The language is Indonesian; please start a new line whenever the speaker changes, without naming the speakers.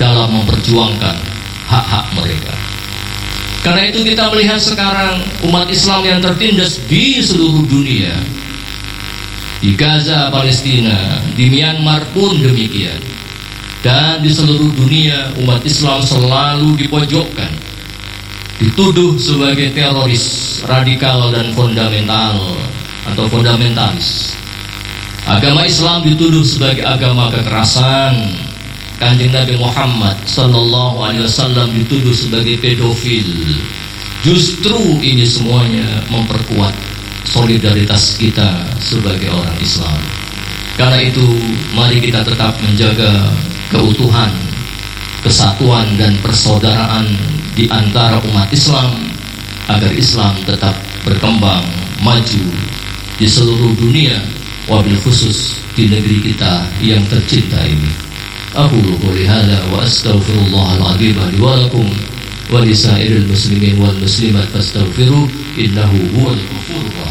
dalam memperjuangkan hak-hak mereka. Karena itu kita melihat sekarang umat Islam yang tertindas di seluruh dunia, di Gaza, Palestina, di Myanmar pun demikian, dan di seluruh dunia umat Islam selalu dipojokkan, dituduh sebagai teroris, radikal dan fundamental atau fundamentalis. Agama Islam dituduh sebagai agama kekerasan. Kanjeng Nabi Muhammad sallallahu alaihi wasallam dituduh sebagai pedofil. Justru ini semuanya memperkuat solidaritas kita sebagai orang Islam. Karena itu mari kita tetap menjaga keutuhan, kesatuan dan persaudaraan di antara umat Islam agar Islam tetap berkembang maju di seluruh dunia, wabil khusus di negeri kita yang tercinta ini. Aqulu qouli hadza wa astaghfirullahal azim li wa lakum wa lisairil muslimin wal muslimat fastaghfiruhu innahu huwal ghafurur rahim.